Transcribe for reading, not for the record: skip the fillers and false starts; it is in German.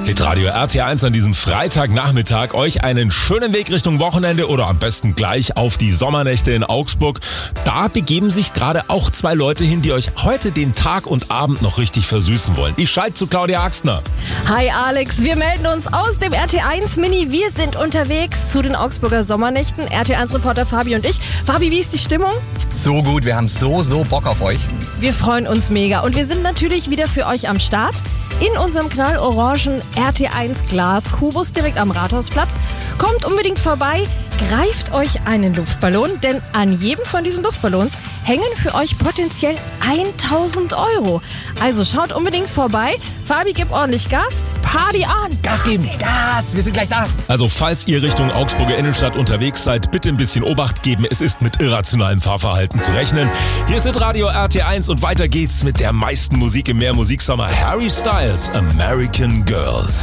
Hitradio RT1 an diesem Freitagnachmittag. Euch einen schönen Weg Richtung Wochenende oder am besten gleich auf die Sommernächte in Augsburg. Da begeben sich gerade auch zwei Leute hin, die euch heute den Tag und Abend noch richtig versüßen wollen. Ich schalte zu Claudia Axtner. Hi Alex, wir melden uns aus dem RT1 Mini. Wir sind unterwegs zu den Augsburger Sommernächten. RT1-Reporter Fabi und ich. Fabi, wie ist die Stimmung? So gut, wir haben so Bock auf euch. Wir freuen uns mega und wir sind natürlich wieder für euch am Start in unserem knallorangen RT1 Glaskubus direkt am Rathausplatz. Kommt unbedingt vorbei, greift euch einen Luftballon, denn an jedem von diesen Luftballons hängen für euch potenziell 1.000 €. Also schaut unbedingt vorbei. Fabi, gib ordentlich Gas. Party an! Gas geben, Gas, wir sind gleich da. Also falls ihr Richtung Augsburger Innenstadt unterwegs seid, bitte ein bisschen Obacht geben. Es ist mit irrationalem Fahrverhalten zu rechnen. Hier ist Radio RT1 und weiter geht's mit der meisten Musik im Mehrmusiksommer. Harry Styles, American Girls.